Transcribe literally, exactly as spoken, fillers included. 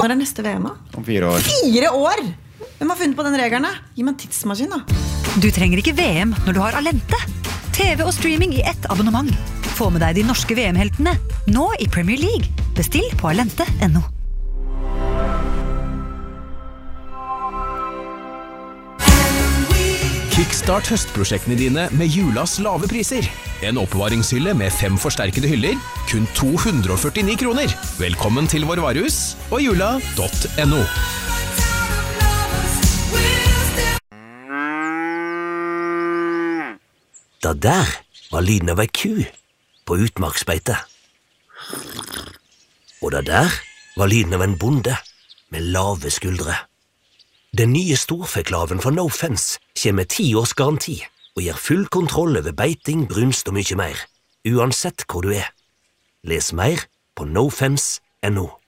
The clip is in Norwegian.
Når er neste V M da? Om fire år. Fire år? Hvem har funnet på den regelen da? Gi meg en tidsmaskin da. Du trenger ikke V M når du har Alente. T V og streaming i ett abonnement. Få med deg de norske V M-heltene, nå i Premier League. Bestill på alente punktum no. Kickstart høstprosjektene dine med Julas lave priser. En oppbevaringshylle med fem forsterkede hyller, kun to hundre og førtini kroner. Velkommen til vår varehus og jula punktum no. Det der var lyden av ei ku på utmarksbeite. Og det der var lyden av en bonde med lave skuldre. Den nye storfeklaven fra No Fence kommer med ti års garanti og gir full kontroll over beiting, brunst og mye mer, uansett hvor du er. Les mer på no fence punktum no.